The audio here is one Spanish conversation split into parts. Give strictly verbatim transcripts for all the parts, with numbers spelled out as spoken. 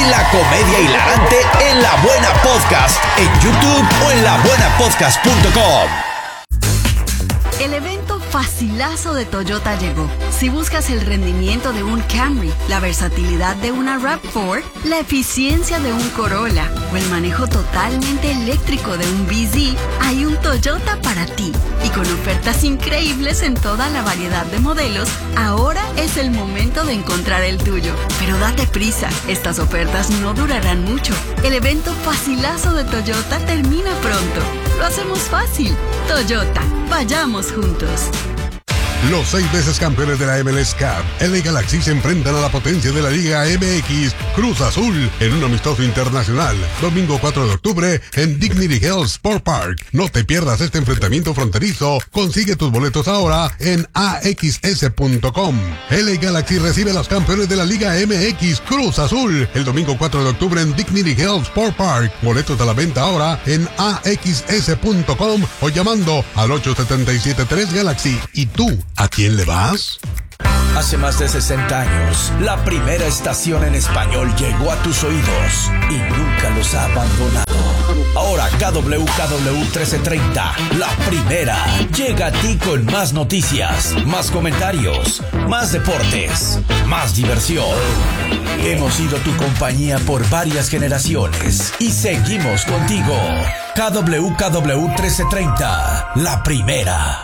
La comedia hilarante en La Buena Podcast, en YouTube o en la buena podcast punto com. El evento facilazo de Toyota llegó. Si buscas el rendimiento de un Camry, la versatilidad de una RAV cuatro, la eficiencia de un Corolla o el manejo totalmente eléctrico de un B Z, hay un Toyota para ti. Y con ofertas increíbles en toda la variedad de modelos, ahora es el momento de encontrar el tuyo. Pero date prisa, estas ofertas no durarán mucho. El evento facilazo de Toyota termina pronto. Lo hacemos fácil. Toyota, vayamos juntos. Los seis veces campeones de la M L S Cup, L A Galaxy, se enfrentan a la potencia de la Liga M X, Cruz Azul, en un amistoso internacional, domingo cuatro de octubre, en Dignity Health Sport Park. No te pierdas este enfrentamiento fronterizo. Consigue tus boletos ahora en A X S punto com. L A Galaxy recibe a los campeones de la Liga M X, Cruz Azul, el domingo cuatro de octubre en Dignity Health Sport Park. Boletos a la venta ahora en A X S punto com o llamando al ocho siete siete tres Galaxy. ¿Y tú? ¿A quién le vas? Hace más de sesenta años, la primera estación en español llegó a tus oídos y nunca los ha abandonado. Ahora K W K W trece treinta, la primera, llega a ti con más noticias, más comentarios, más deportes, más diversión. Hemos sido tu compañía por varias generaciones y seguimos contigo. K W K W trece treinta, la primera.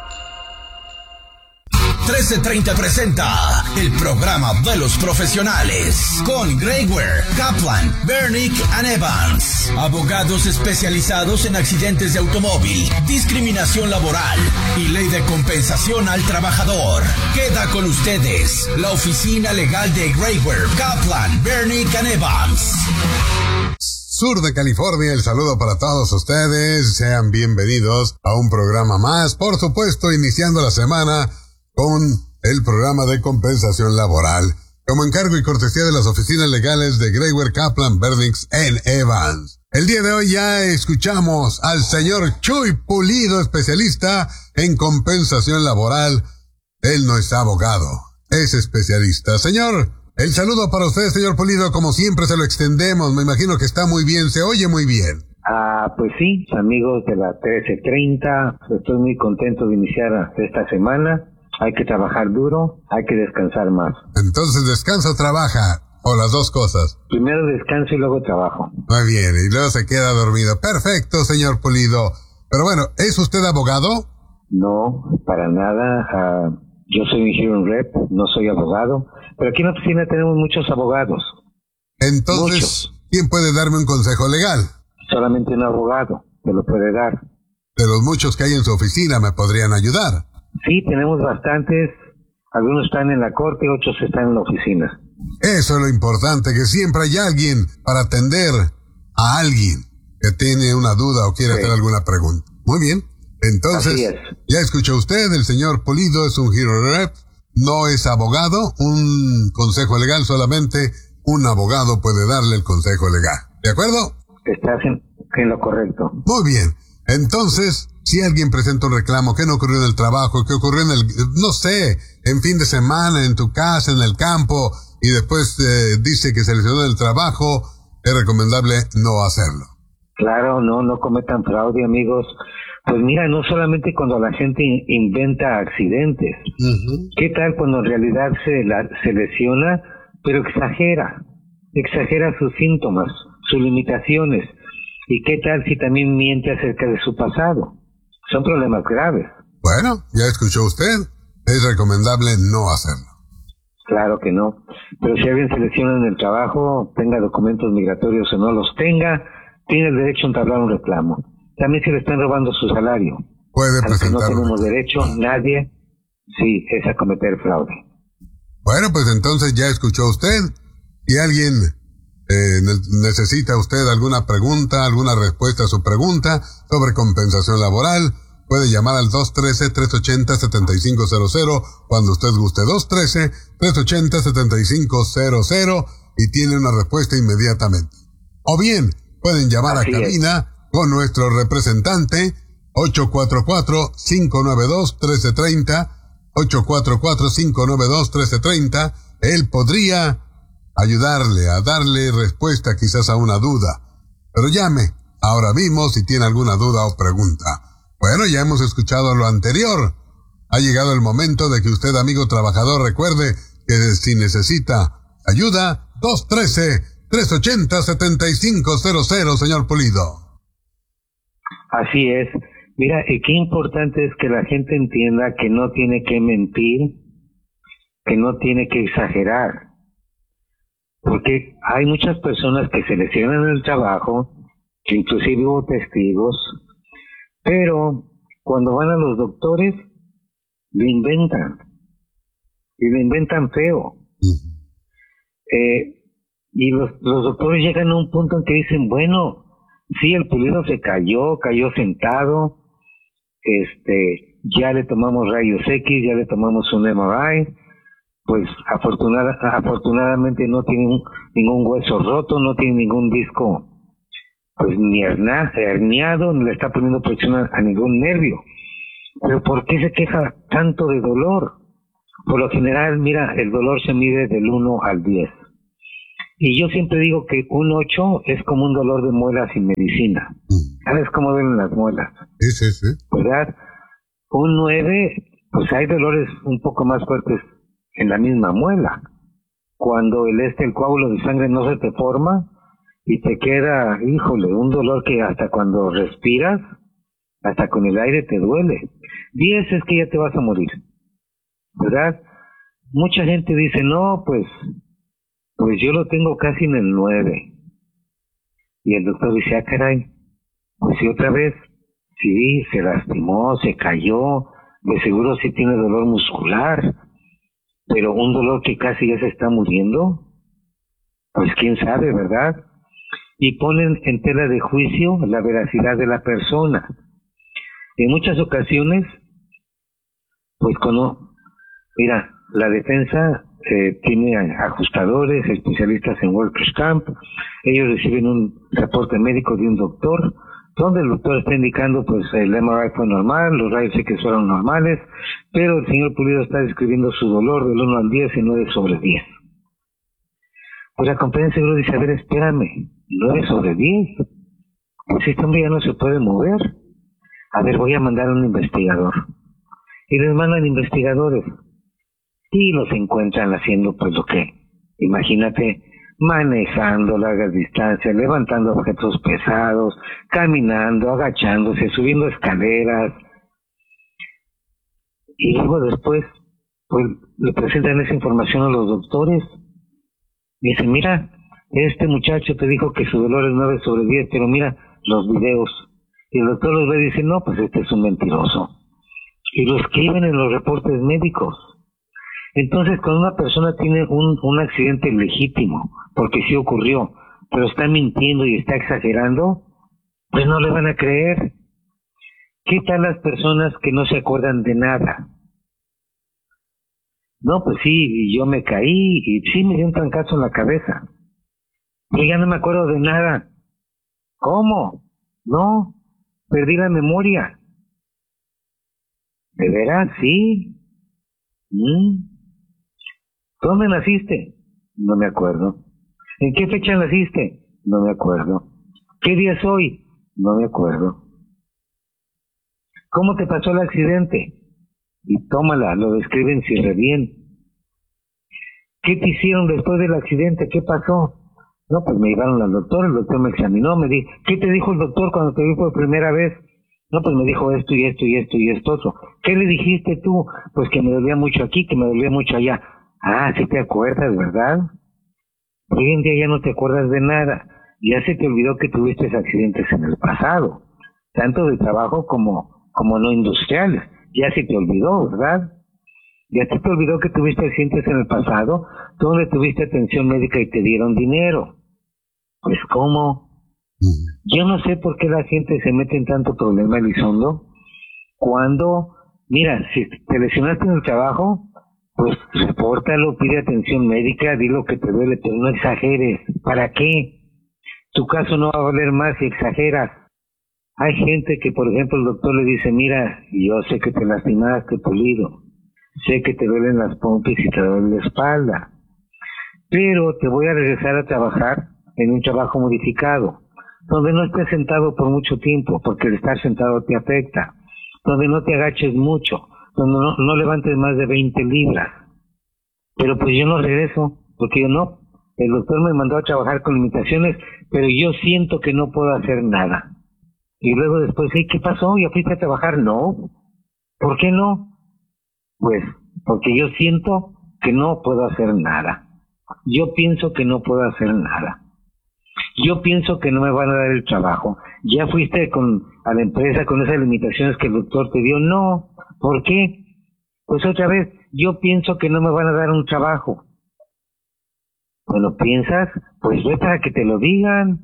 trece treinta presenta el programa de los profesionales con Graywear, Kaplan, Bernick and Evans, abogados especializados en accidentes de automóvil, discriminación laboral y ley de compensación al trabajador. Queda con ustedes la oficina legal de Graywear, Kaplan, Bernick and Evans. Sur de California, el saludo para todos ustedes. Sean bienvenidos a un programa más, por supuesto, iniciando la semana con el programa de compensación laboral, como encargo y cortesía de las oficinas legales de Graywear, Kaplan, Bernick and Evans. El día de hoy ya escuchamos al señor Chuy Pulido, especialista en compensación laboral. Él no es abogado, es especialista. Señor, el saludo para usted, señor Pulido, como siempre se lo extendemos. Me imagino que está muy bien, se oye muy bien. Ah, pues sí, amigos de la trece treinta, estoy muy contento de iniciar esta semana. Hay que trabajar duro, hay que descansar más. Entonces, ¿descansa o trabaja? ¿O las dos cosas? Primero descanso y luego trabajo. Muy bien, y luego se queda dormido. Perfecto, señor Pulido. Pero bueno, ¿es usted abogado? No, para nada. Uh, yo soy un hearing rep, no soy abogado. Pero aquí en la oficina tenemos muchos abogados. Entonces, muchos. ¿Quién puede darme un consejo legal? Solamente un abogado me lo puede dar. De los muchos que hay en su oficina, ¿me podrían ayudar? Sí, tenemos bastantes. Algunos están en la corte, otros están en la oficina. Eso es lo importante, que siempre hay alguien para atender a alguien que tiene una duda o quiere sí. hacer alguna pregunta. Muy bien. Entonces, Así es. Ya escuchó usted, el señor Pulido es un hero rep, no es abogado, un consejo legal solamente un abogado puede darle el consejo legal. ¿De acuerdo? Estás en, en lo correcto. Muy bien. Entonces, si alguien presenta un reclamo, ¿qué no ocurrió en el trabajo? ¿Qué ocurrió en el, no sé, en fin de semana, en tu casa, en el campo, y después eh, dice que se lesionó en el trabajo? Es recomendable no hacerlo. Claro, no, no cometan fraude, amigos. Pues mira, no solamente cuando la gente inventa accidentes. Uh-huh. ¿Qué tal cuando en realidad se, la, se lesiona, pero exagera? Exagera sus síntomas, sus limitaciones. ¿Y qué tal si también miente acerca de su pasado? Son problemas graves. Bueno, ya escuchó usted. Es recomendable no hacerlo. Claro que no. Pero si alguien se lesiona en el trabajo, tenga documentos migratorios o no los tenga, tiene el derecho a entablar un reclamo. También si le están robando su salario. Puede presentar. No tenemos derecho, nadie, sí, es a cometer fraude. Bueno, pues entonces ya escuchó usted. Si alguien eh, necesita usted alguna pregunta, alguna respuesta a su pregunta sobre compensación laboral, puede llamar al dos uno tres, tres ocho cero, siete cinco cero cero cuando usted guste. dos uno tres, tres ocho cero, siete cinco cero cero y tiene una respuesta inmediatamente. O bien, pueden llamar Así a cabina es. con nuestro representante ocho cuatro cuatro, cinco nueve dos, uno tres tres cero, ocho cuatro cuatro, cinco nueve dos, uno tres tres cero. Él podría ayudarle, a darle respuesta quizás a una duda. Pero llame ahora mismo si tiene alguna duda o pregunta. Bueno, ya hemos escuchado lo anterior. Ha llegado el momento de que usted, amigo trabajador, recuerde que si necesita ayuda, dos uno tres, tres ocho cero, siete cinco cero cero, señor Pulido. Así es. Mira, y qué importante es que la gente entienda que no tiene que mentir, que no tiene que exagerar. Porque hay muchas personas que se lesionan en el trabajo, que inclusive hubo testigos, pero cuando van a los doctores, le inventan. Y le inventan feo. Eh, y los, los doctores llegan a un punto en que dicen, bueno, sí, el Pulido se cayó, cayó sentado, este, ya le tomamos rayos X, ya le tomamos un M R I, pues afortunada, afortunadamente no tiene ningún hueso roto, no tiene ningún disco pues ni hernia, herniado, ni le está poniendo presión a, a ningún nervio. Pero ¿por qué se queja tanto de dolor? Por lo general, mira, el dolor se mide del uno al diez. Y yo siempre digo que un ocho es como un dolor de muelas sin medicina. ¿Sabes cómo duelen las muelas? Sí, sí, sí. ¿Verdad? Un nueve, pues hay dolores un poco más fuertes en la misma muela. Cuando el este, el coágulo de sangre no se te forma y te queda, híjole, un dolor que hasta cuando respiras, hasta con el aire te duele. diez es que ya te vas a morir. ¿Verdad? Mucha gente dice, no, pues, pues yo lo tengo casi en el nueve. Y el doctor dice, ah, caray, pues sí, otra vez, sí, se lastimó, se cayó, de seguro sí tiene dolor muscular, pero un dolor que casi ya se está muriendo, pues quién sabe, ¿verdad? Y ponen en tela de juicio la veracidad de la persona. En muchas ocasiones, pues cuando, mira, la defensa eh, tiene ajustadores, especialistas en Workers' Camp, ellos reciben un reporte médico de un doctor, donde el doctor está indicando, pues el M R I fue normal, los rayos X fueron normales, pero el señor Pulido está describiendo su dolor del uno al diez y nueve sobre diez. Pues la compañía de seguro dice, a ver, espérame, nueve sobre diez, pues este hombre ya no se puede mover. A ver, voy a mandar a un investigador. Y les mandan investigadores. Y los encuentran haciendo pues lo que, imagínate, manejando largas distancias, levantando objetos pesados, caminando, agachándose, subiendo escaleras. Y luego después, pues le presentan esa información a los doctores. Dicen, mira, este muchacho te dijo que su dolor es nueve sobre diez, pero mira los videos. Y el doctor los ve y dice, no, pues este es un mentiroso. Y lo escriben en los reportes médicos. Entonces, cuando una persona tiene un, un accidente legítimo, porque sí ocurrió, pero está mintiendo y está exagerando, pues no le van a creer. ¿Qué tal las personas que no se acuerdan de nada? No, pues sí, yo me caí y sí me dio un trancazo en la cabeza. Yo ya no me acuerdo de nada. ¿Cómo? No, perdí la memoria. ¿De veras? Sí. ¿Mm? ¿Dónde naciste? No me acuerdo. ¿En qué fecha naciste? No me acuerdo. ¿Qué día es hoy? No me acuerdo. ¿Cómo te pasó el accidente? Y tómala, lo describen si re bien. ¿Qué te hicieron después del accidente? ¿Qué pasó? No, pues me llevaron al doctor, el doctor me examinó, me dijo, ¿qué te dijo el doctor cuando te vi por primera vez? No, pues me dijo esto y esto y esto y esto otro. ¿Qué le dijiste tú? Pues que me dolía mucho aquí, que me dolía mucho allá. Ah, sí te acuerdas, ¿verdad? Hoy en día ya no te acuerdas de nada. Ya se te olvidó que tuviste accidentes en el pasado, tanto de trabajo como, como no industriales. Ya se te olvidó, ¿verdad? Ya se te olvidó que tuviste accidentes en el pasado, donde tuviste atención médica y te dieron dinero. Pues, ¿cómo? Yo no sé por qué la gente se mete en tanto problema, Elizondo, cuando, mira, si te lesionaste en el trabajo, pues repórtalo, pide atención médica, di lo que te duele, pero no exageres. ¿Para qué? Tu caso no va a valer más si exageras. Hay gente que, por ejemplo, el doctor le dice, mira, yo sé que te lastimaste, Pulido, sé que te duelen las pompis y te duele la espalda, pero te voy a regresar a trabajar en un trabajo modificado, donde no estés sentado por mucho tiempo, porque el estar sentado te afecta, donde no te agaches mucho, donde no, no levantes más de veinte libras. Pero pues yo no regreso, porque yo no. El doctor me mandó a trabajar con limitaciones, pero yo siento que no puedo hacer nada. Y luego después, ¿sí? ¿Qué pasó? ¿Ya fuiste a trabajar? No. ¿Por qué no? Pues porque yo siento que no puedo hacer nada. Yo pienso que no puedo hacer nada. Yo pienso que no me van a dar el trabajo. ¿Ya fuiste con a la empresa con esas limitaciones que el doctor te dio? No. ¿Por qué? Pues otra vez, yo pienso que no me van a dar un trabajo. Bueno, ¿piensas? Pues ve para que te lo digan.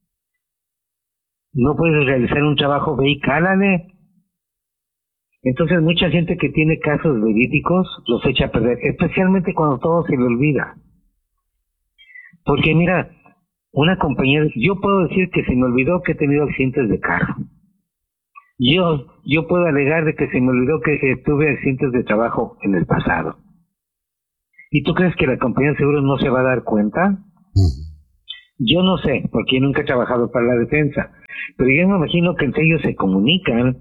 No puedes realizar un trabajo, ve y cálale. Entonces mucha gente que tiene casos verídicos los echa a perder, especialmente cuando todo se le olvida. Porque mira, una compañía, yo puedo decir que se me olvidó que he tenido accidentes de carro. Yo, yo puedo alegar de que se me olvidó que tuve accidentes de trabajo en el pasado. ¿Y tú crees que la compañía de seguros no se va a dar cuenta? Yo no sé, porque yo nunca he trabajado para la defensa. Pero yo me imagino que entre ellos se comunican.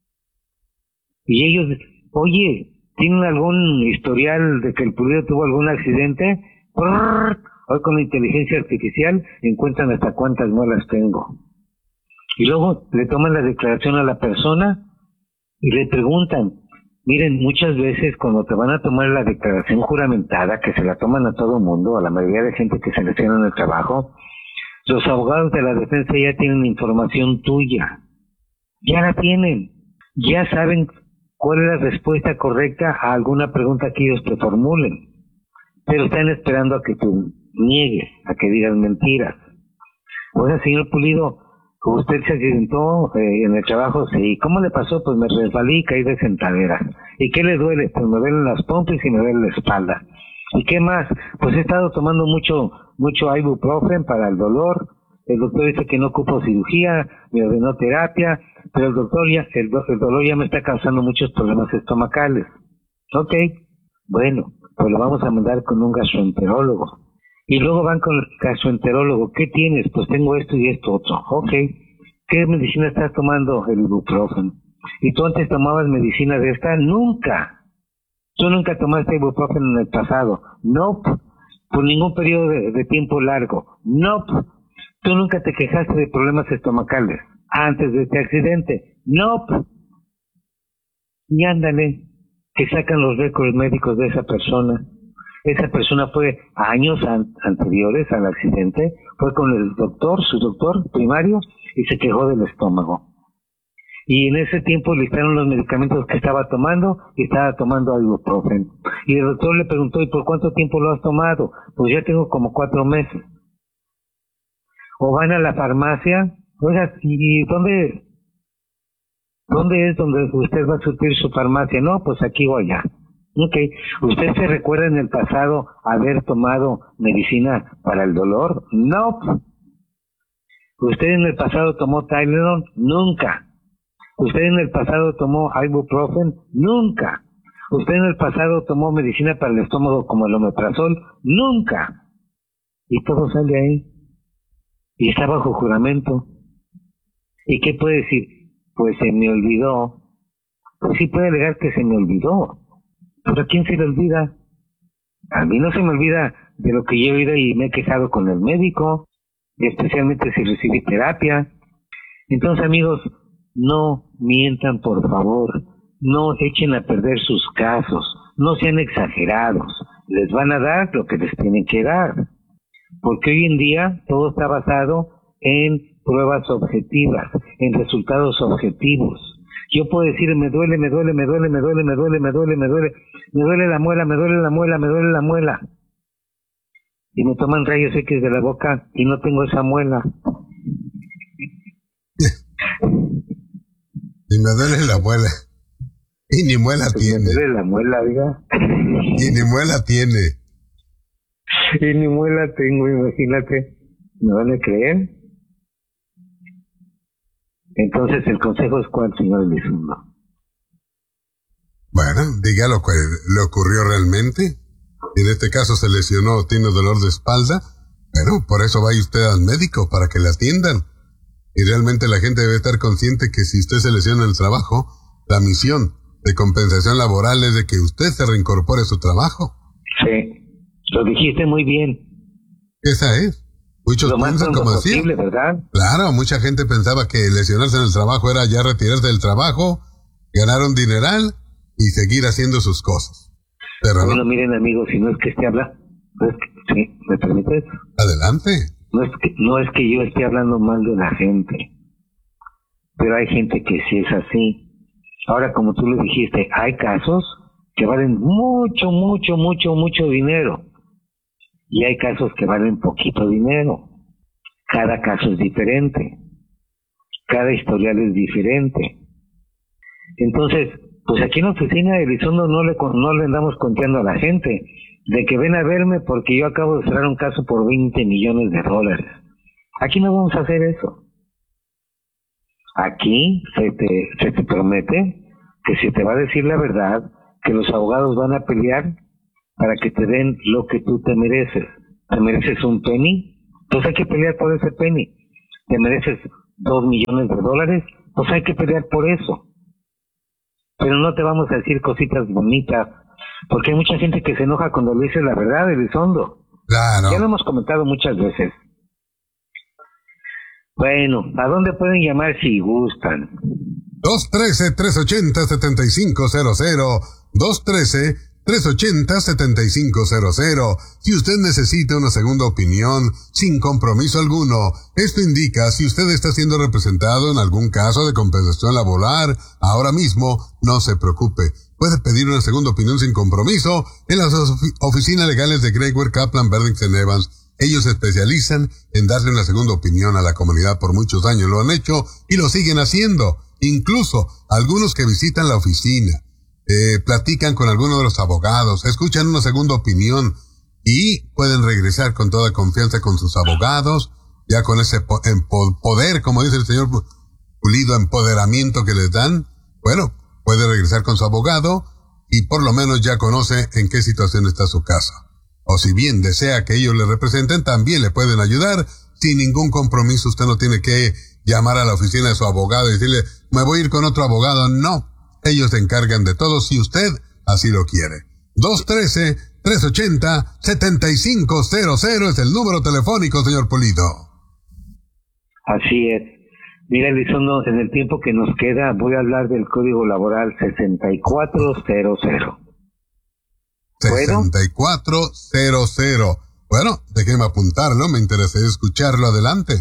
Y ellos, oye, ¿tienen algún historial de que el pulido tuvo algún accidente? ¡Prrr! Hoy con la inteligencia artificial encuentran hasta cuántas muelas tengo. Y luego le toman la declaración a la persona y le preguntan. Miren, muchas veces cuando te van a tomar la declaración juramentada, que se la toman a todo mundo, a la mayoría de gente que selecciona en el trabajo, los abogados de la defensa ya tienen información tuya. Ya la tienen. Ya saben cuál es la respuesta correcta a alguna pregunta que ellos te formulen. Pero están esperando a que tú niegues, a que digas mentiras. Oiga, señor Pulido, usted se accidentó eh, en el trabajo, sí. ¿Cómo le pasó? Pues me resbalé y caí de sentadera. ¿Y qué le duele? Pues me duelen las pompas y me duele la espalda. ¿Y qué más? Pues he estado tomando mucho mucho ibuprofen para el dolor. El doctor dice que no ocupo cirugía, me ordenó terapia, pero el doctor ya, el, el dolor ya me está causando muchos problemas estomacales. Ok, bueno, pues lo vamos a mandar con un gastroenterólogo. Y luego van con el gastroenterólogo. ¿Qué tienes? Pues tengo esto y esto otro. Ok. ¿Qué medicina estás tomando? El ibuprofen. ¿Y tú antes tomabas medicina de esta? Nunca. ¿Tú nunca tomaste ibuprofen en el pasado? No. Nope. Por ningún periodo de, de tiempo largo. No. Nope. ¿Tú nunca te quejaste de problemas estomacales antes de este accidente? No. Nope. Y ándale, que sacan los récords médicos de esa persona. Esa persona fue años an- anteriores al accidente, fue con el doctor, su doctor primario, y se quejó del estómago. Y en ese tiempo listaron los medicamentos que estaba tomando, y estaba tomando ibuprofen. Y el doctor le preguntó, ¿y por cuánto tiempo lo has tomado? Pues ya tengo como cuatro meses. O van a la farmacia, oiga, ¿y dónde, dónde es donde usted va a surtir su farmacia? No, pues aquí o allá. Ok, ¿usted se recuerda en el pasado haber tomado medicina para el dolor? No. ¿Usted en el pasado tomó Tylenol? Nunca. ¿Usted en el pasado tomó ibuprofen? Nunca. ¿Usted en el pasado tomó medicina para el estómago como el omeprazol? Nunca. Y todo sale ahí. Y está bajo juramento. ¿Y qué puede decir? Pues se me olvidó. Pues sí puede alegar que se me olvidó. ¿Pero a quién se le olvida? A mí no se me olvida de lo que yo he oído y me he quejado con el médico, y especialmente si recibí terapia. Entonces, amigos, no mientan, por favor. No echen a perder sus casos. No sean exagerados. Les van a dar lo que les tienen que dar. Porque hoy en día todo está basado en pruebas objetivas, en resultados objetivos. Yo puedo decir, me duele, me duele, me duele, me duele, me duele, me duele, me duele, me duele la muela, me duele la muela, me duele la muela. Y me toman rayos X de la boca y no tengo esa muela. Y me duele la muela. Y ni muela pues tiene. Me duele la muela, diga. Y ni muela tiene. Y ni muela tengo, imagínate. ¿Me van a creer? Entonces, ¿el consejo es cuál, señor Elizondo? Bueno, diga lo que le ocurrió realmente. en este caso se lesionó, tiene dolor de espalda, bueno, por eso vaya usted al médico, para que le atiendan. Y realmente la gente debe estar consciente que si usted se lesiona en el trabajo, la misión de compensación laboral es de que usted se reincorpore a su trabajo. Sí, lo dijiste muy bien. Esa es. Muchos lo más piensan como decir. ¿Verdad? Claro, mucha gente pensaba que lesionarse en el trabajo era ya retirarse del trabajo, ganar un dineral y seguir haciendo sus cosas. Pero bueno, no. Miren, amigos, si no es que esté hablando, no es que, ¿sí? ¿Me permites? Adelante. No es que, no es que yo esté hablando mal de la gente, pero hay gente que sí es así. Ahora, como tú lo dijiste, hay casos que valen mucho, mucho, mucho, mucho dinero. Y hay casos que valen poquito dinero. Cada caso es diferente. Cada historial es diferente. Entonces, pues aquí en la oficina de Elizondo no le, no le andamos conteando a la gente de que ven a verme porque yo acabo de cerrar un caso por veinte millones de dólares. Aquí no vamos a hacer eso. Aquí se te, se te promete que se te va a decir la verdad, que los abogados van a pelear para que te den lo que tú te mereces. ¿Te mereces un penny? Pues hay que pelear por ese penny. ¿Te mereces dos millones de dólares? Pues hay que pelear por eso. Pero no te vamos a decir cositas bonitas, porque hay mucha gente que se enoja cuando le dices la verdad, Elizondo. Claro. Ya lo hemos comentado muchas veces. Bueno, ¿a dónde pueden llamar si gustan? dos uno tres, tres ocho cero, siete cinco cero cero. dos uno tres, tres ocho cero, siete cinco cero cero. Si usted necesita una segunda opinión, sin compromiso alguno, esto indica si usted está siendo representado en algún caso de compensación laboral, ahora mismo, no se preocupe. Puede pedir una segunda opinión sin compromiso en las ofi- oficinas legales de Gregory Kaplan, Berdington Evans. Ellos se especializan en darle una segunda opinión a la comunidad. Por muchos años lo han hecho y lo siguen haciendo. Incluso algunos que visitan la oficina, eh, platican con algunos de los abogados, escuchan una segunda opinión y pueden regresar con toda confianza con sus abogados, ya con ese po- empo- poder, como dice el señor Pulido, empoderamiento que les dan. Bueno, puede regresar con su abogado y por lo menos ya conoce en qué situación está su casa. O si bien desea que ellos le representen, también le pueden ayudar sin ningún compromiso. Usted no tiene que llamar a la oficina de su abogado y decirle, me voy a ir con otro abogado. No, ellos se encargan de todo si usted así lo quiere. dos uno tres, tres ocho cero, siete cinco cero cero es el número telefónico, señor Pulido. Así es. Mira, Elizondo, en el tiempo que nos queda voy a hablar del Código Laboral sesenta y cuatro cero cero. sesenta y cuatro cero cero. Bueno, déjeme apuntarlo, me interesaría escucharlo. Adelante.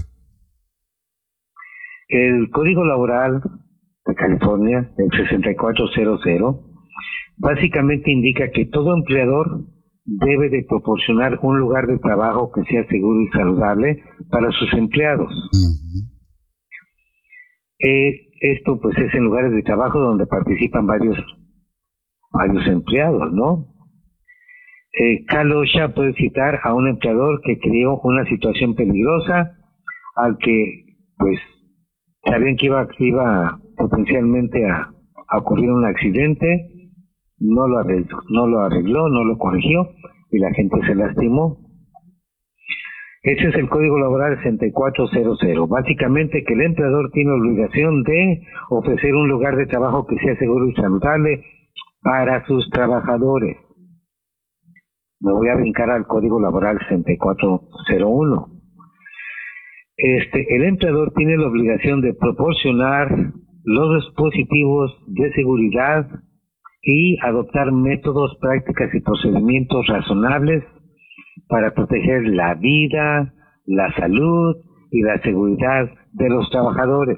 El Código Laboral de California, el sesenta y cuatro cero cero, básicamente indica que todo empleador debe de proporcionar un lugar de trabajo que sea seguro y saludable para sus empleados. Uh-huh. Eh, esto pues es en lugares de trabajo donde participan varios varios empleados, ¿no? Eh, Cal OSHA puede citar a un empleador que creó una situación peligrosa al que pues sabían que iba, que iba potencialmente a, a ocurrir un accidente, no lo arregló, no lo arregló, no lo corrigió y la gente se lastimó. Ese es el Código Laboral sesenta y cuatro cero cero. Básicamente que el empleador tiene obligación de ofrecer un lugar de trabajo que sea seguro y saludable para sus trabajadores. Me voy a brincar al Código Laboral sesenta y cuatro cero uno. Este, el empleador tiene la obligación de proporcionar los dispositivos de seguridad y adoptar métodos, prácticas y procedimientos razonables para proteger la vida, la salud y la seguridad de los trabajadores.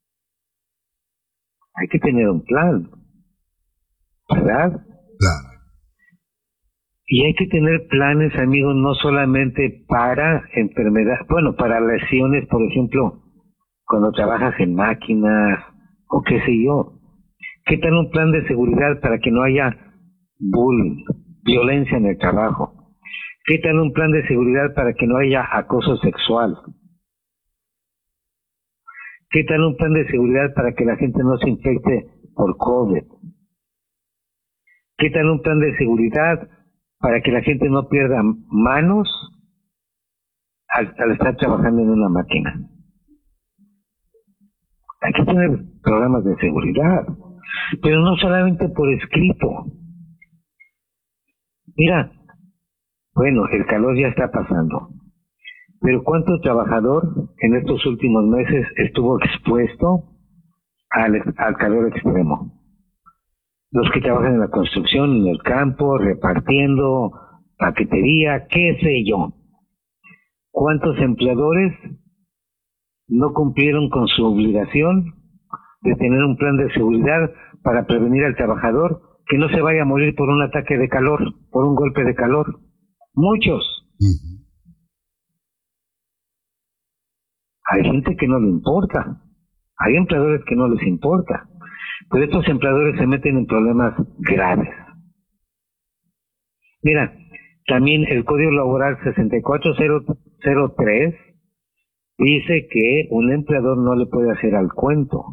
Hay que tener un plan, ¿verdad? Claro. Y hay que tener planes, amigos, no solamente para enfermedad, bueno, para lesiones, por ejemplo, cuando trabajas en máquinas o qué sé yo. ¿Qué tal un plan de seguridad para que no haya bullying, violencia en el trabajo? ¿Qué tal un plan de seguridad para que no haya acoso sexual? ¿Qué tal un plan de seguridad para que la gente no se infecte por COVID? ¿Qué tal un plan de seguridad para que la gente no pierda manos al, al estar trabajando en una máquina. Hay que tener programas de seguridad, pero no solamente por escrito. Mira, bueno, el calor ya está pasando, pero ¿cuánto trabajador en estos últimos meses estuvo expuesto al, al calor extremo? Los que trabajan en la construcción, en el campo, repartiendo, paquetería, qué sé yo. ¿Cuántos empleadores no cumplieron con su obligación de tener un plan de seguridad para prevenir al trabajador que no se vaya a morir por un ataque de calor, por un golpe de calor? Muchos. Uh-huh. Hay gente que no le importa, hay empleadores que no les importa, pero estos empleadores se meten en problemas graves. Mira, también el Código Laboral sesenta y cuatro cero tres dice que un empleador no le puede hacer al cuento.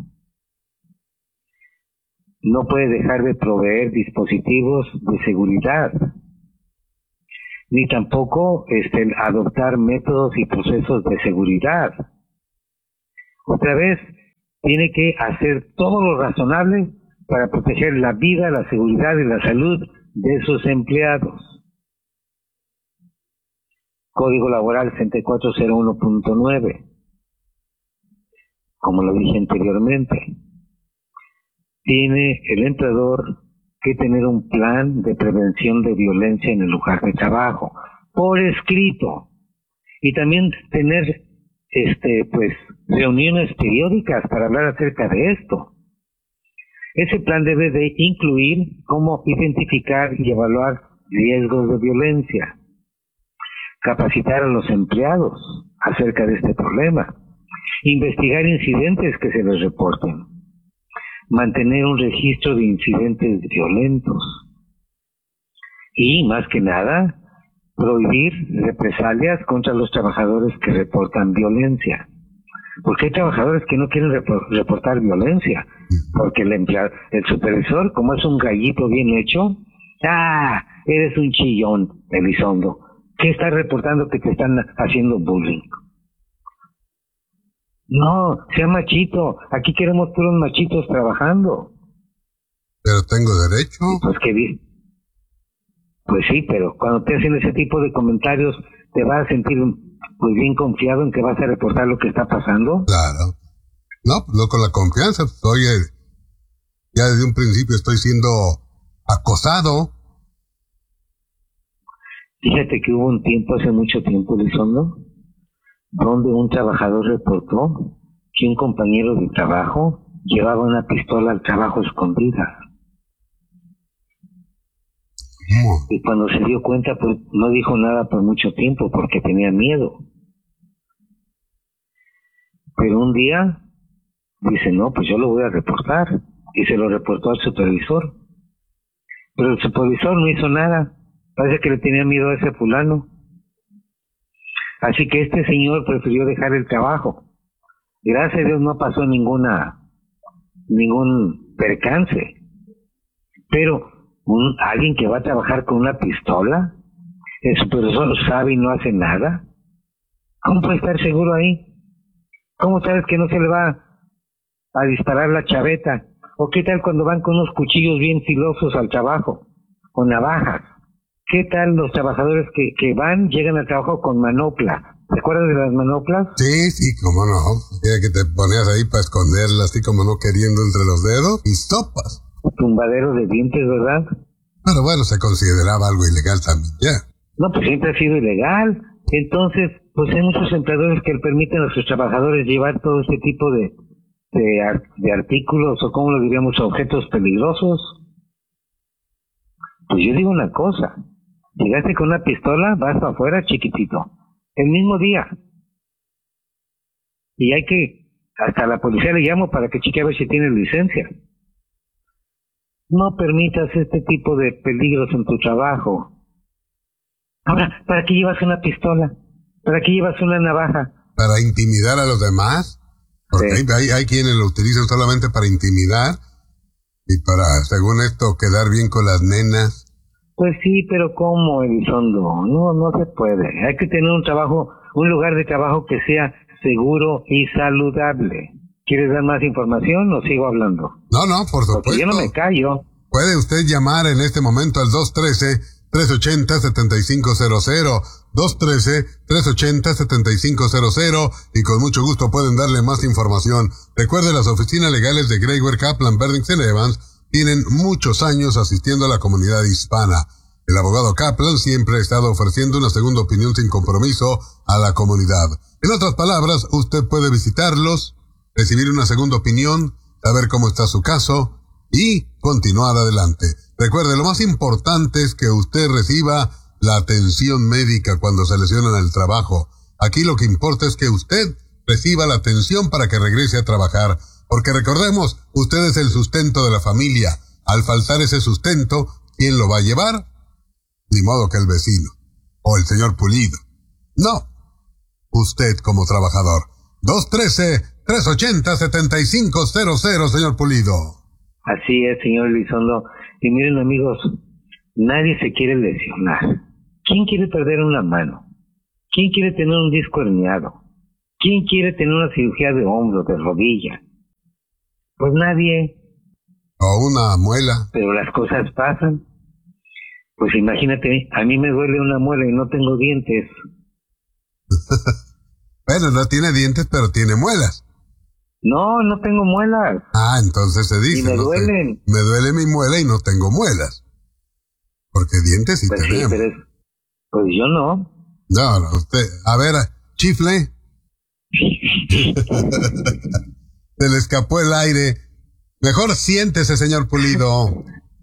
No puede dejar de proveer dispositivos de seguridad, ni tampoco este, adoptar métodos y procesos de seguridad. Otra vez, tiene que hacer todo lo razonable para proteger la vida, la seguridad y la salud de sus empleados. Código Laboral sesenta y cuatro cero uno punto nueve. Como lo dije anteriormente, tiene el empleador que tener un plan de prevención de violencia en el lugar de trabajo, por escrito, y también tener este pues reuniones periódicas para hablar acerca de esto. Ese plan debe de incluir cómo identificar y evaluar riesgos de violencia, capacitar a los empleados acerca de este problema, investigar incidentes que se les reporten, mantener un registro de incidentes violentos y, más que nada, prohibir represalias contra los trabajadores que reportan violencia. Porque hay trabajadores que no quieren repor- reportar violencia, porque el empleado, el supervisor, como es un gallito bien hecho, ¡ah! Eres un chillón, Elizondo. ¿Qué estás reportando que te están haciendo bullying? No, sea machito. Aquí queremos puros machitos trabajando. Pero tengo derecho. Pues que di- Pues sí, pero cuando te hacen ese tipo de comentarios, ¿te vas a sentir pues bien confiado en que vas a reportar lo que está pasando? Claro. No, pues no con la confianza. Oye, ya desde un principio estoy siendo acosado. Fíjate que hubo un tiempo, hace mucho tiempo, Elizondo, donde un trabajador reportó que un compañero de trabajo llevaba una pistola al trabajo escondida. ¿Cómo? Y cuando se dio cuenta, pues no dijo nada por mucho tiempo porque tenía miedo. Pero un día dice, no, pues yo lo voy a reportar. Y se lo reportó al supervisor. Pero el supervisor no hizo nada. Parece que le tenía miedo a ese fulano. Así que este señor prefirió dejar el trabajo. Gracias a Dios no pasó ninguna ningún percance. Pero un alguien que va a trabajar con una pistola, el supervisor sabe y no hace nada. ¿Cómo puede estar seguro ahí? ¿Cómo sabes que no se le va a disparar la chaveta? ¿O qué tal cuando van con unos cuchillos bien filosos al trabajo? O navajas. ¿Qué tal los trabajadores que, que van, llegan al trabajo con manopla? ¿Te acuerdas de las manoplas? Sí, sí, cómo no. Era que te ponías ahí para esconderla así como no queriendo entre los dedos y sopas. Tumbadero de dientes, ¿verdad? Pero bueno, se consideraba algo ilegal también, ya. No, pues siempre ha sido ilegal. Entonces, pues hay muchos empleadores que permiten a sus trabajadores llevar todo este tipo de, de, ar- de artículos, o como lo diríamos, objetos peligrosos. Pues yo digo una cosa. Llegaste con una pistola, vas para afuera, chiquitito. El mismo día. Y hay que, hasta la policía le llamo para que cheque a ver si tiene licencia. No permitas este tipo de peligros en tu trabajo. Ahora, ¿para qué llevas una pistola? ¿Para qué llevas una navaja? Para intimidar a los demás. Porque Sí. hay, hay quienes lo utilizan solamente para intimidar y para, según esto, quedar bien con las nenas Pues sí, pero ¿cómo, Elizondo? No, no se puede. Hay que tener un trabajo, un lugar de trabajo que sea seguro y saludable. ¿Quieres dar más información o sigo hablando? No, no, por supuesto. Porque yo no me callo. Puede usted llamar en este momento al dos uno tres, tres ocho cero, siete cinco cero cero, dos uno tres, tres ocho cero, siete cinco cero cero, y con mucho gusto pueden darle más información. Recuerde, las oficinas legales de Grey Ware, Kaplan, Berdingsen Evans tienen muchos años asistiendo a la comunidad hispana. El abogado Kaplan siempre ha estado ofreciendo una segunda opinión sin compromiso a la comunidad. En otras palabras, usted puede visitarlos, recibir una segunda opinión, saber cómo está su caso y continuar adelante. Recuerde, lo más importante es que usted reciba la atención médica cuando se lesiona en el trabajo. Aquí lo que importa es que usted reciba la atención para que regrese a trabajar. Porque recordemos, usted es el sustento de la familia. Al faltar ese sustento, ¿quién lo va a llevar? Ni modo que el vecino. O el señor Pulido. No. Usted como trabajador. dos uno tres, tres ocho cero, siete cinco cero cero, señor Pulido. Así es, señor Elizondo. Y miren, amigos, nadie se quiere lesionar. ¿Quién quiere perder una mano? ¿Quién quiere tener un disco herniado? ¿Quién quiere tener una cirugía de hombro, de rodilla? Pues nadie. O una muela. Pero las cosas pasan. Pues imagínate, a mí me duele una muela y no tengo dientes. Bueno, no tiene dientes, pero tiene muelas. No, no tengo muelas. Ah, entonces se dice. Y me no duelen. Te, me duele mi muela y no tengo muelas. Porque dientes sí pues tenemos. Sí, pero es, pues yo no. No, no, usted, a ver, chifle. Se le escapó el aire. Mejor siéntese, señor Pulido.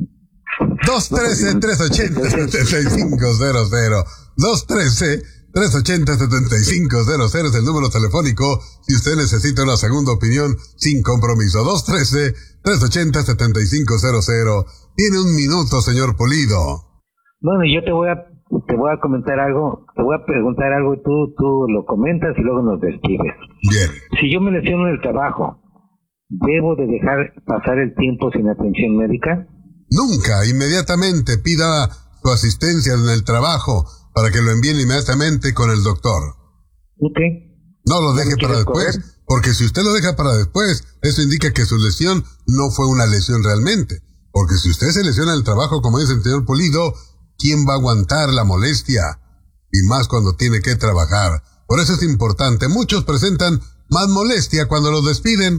dos uno tres, tres ocho cero, siete cinco cero cero. dos uno tres, tres ocho cero, siete cinco cero cero es el número telefónico si usted necesita una segunda opinión sin compromiso. dos uno tres, tres ocho cero, siete cinco cero cero. Tiene un minuto, señor Pulido. Bueno, yo te voy a te voy a comentar algo, te voy a preguntar algo y tú, tú lo comentas y luego nos despides. Bien. Si yo me lesiono en el trabajo, ¿debo de dejar pasar el tiempo sin atención médica? Nunca, inmediatamente pida su asistencia en el trabajo para que lo envíen inmediatamente con el doctor. Ok. No lo deje para después, correr? Porque si usted lo deja para después, eso indica que su lesión no fue una lesión realmente. Porque si usted se lesiona en el trabajo, como dice el señor Pulido, ¿quién va a aguantar la molestia? Y más cuando tiene que trabajar. Por eso es importante. Muchos presentan más molestia cuando los despiden.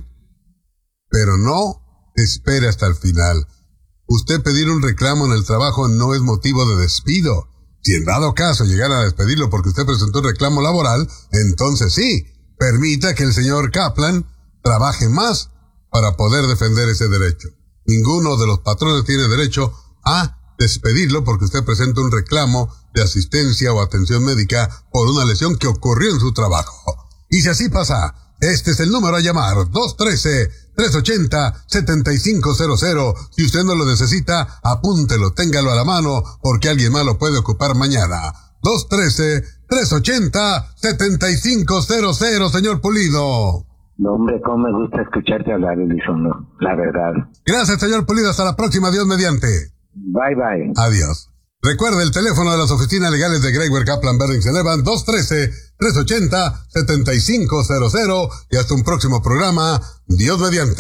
Pero no espere hasta el final. Usted pedir un reclamo en el trabajo no es motivo de despido. Si en dado caso llegara a despedirlo porque usted presentó un reclamo laboral, entonces sí, permita que el señor Kaplan trabaje más para poder defender ese derecho. Ninguno de los patrones tiene derecho a despedirlo porque usted presenta un reclamo de asistencia o atención médica por una lesión que ocurrió en su trabajo. Y si así pasa, este es el número a llamar, dos uno tres, tres ocho cero, siete cinco cero cero. Si usted no lo necesita, apúntelo, téngalo a la mano, porque alguien más lo puede ocupar mañana. dos uno tres, tres ocho cero, siete cinco cero cero, señor Pulido. No, hombre, cómo me gusta escucharte hablar, Elizondo, la verdad. Gracias, señor Pulido, hasta la próxima, Dios mediante. Bye, bye. Adiós. Recuerde el teléfono de las oficinas legales de Grey Ware, Kaplan, Berdingsen Evans, dos uno tres, tres ocho cero, siete cinco cero cero, y hasta un próximo programa, Dios mediante.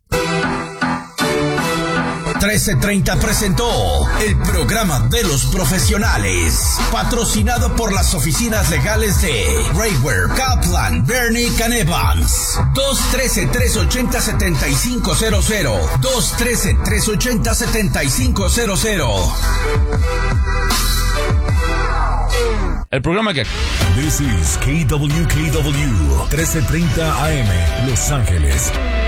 trece treinta presentó el programa de los profesionales, patrocinado por las oficinas legales de Grey Ware, Kaplan, Berdingsen Evans. dos uno tres, tres ocho cero, siete cinco cero cero. dos uno tres, tres ocho cero, siete cinco cero cero. El programa que... This is K W K W, trece treinta A M, Los Ángeles.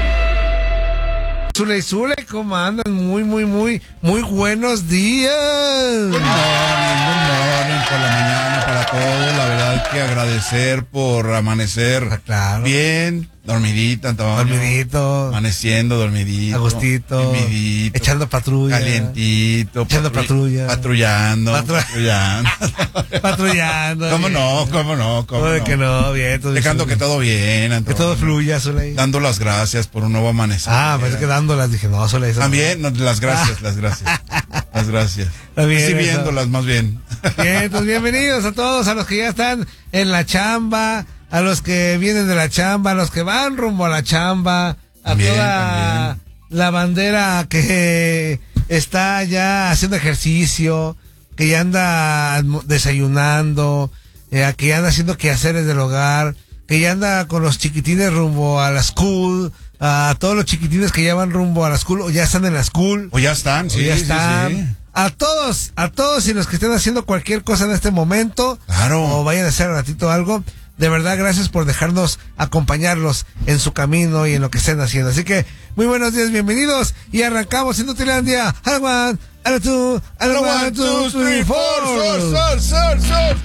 Zule, Zule, ¿cómo andan? Muy, muy, muy, muy buenos días. Good morning, good morning por la mañana para todos. La verdad hay que agradecer por amanecer ah, claro. bien, dormidita, Antonio. Dormidito. Amaneciendo, dormidito. Agustito. Dormidito. Echando patrulla. Calientito. Echando patru- patrulla. Patrullando. Patru- patrullando. Patrullando. ¿Cómo no? ¿Cómo no? ¿Cómo Oye, no? que no, bien. Todo Dejando Zule. que todo bien, Antonio. Que todo fluya, Zule. Dando las gracias por un nuevo amanecer. Ah, parece que dándolas. Dije, no, Zule. Eso También, no, las gracias, las gracias. Muchas gracias. Bien, recibiéndolas eso. más bien. Bien, pues bienvenidos a todos, a los que ya están en la chamba, a los que vienen de la chamba, a los que van rumbo a la chamba, a Bien, toda también. la bandera que está ya haciendo ejercicio, que ya anda desayunando, eh, que ya anda haciendo quehaceres del hogar, que ya anda con los chiquitines rumbo a la school, a todos los chiquitines que ya van rumbo a la school o ya están en la school. O ya están, sí, o ya sí, están. sí. A todos, a todos y los que estén haciendo cualquier cosa en este momento, Claro. o vayan a hacer un ratito algo, de verdad gracias por dejarnos acompañarlos en su camino y en lo que estén haciendo. Así que, muy buenos días, bienvenidos, y arrancamos en Nutilandia. A la one, a la two, a la one, two, three, four. Sur, sur, sur, sur.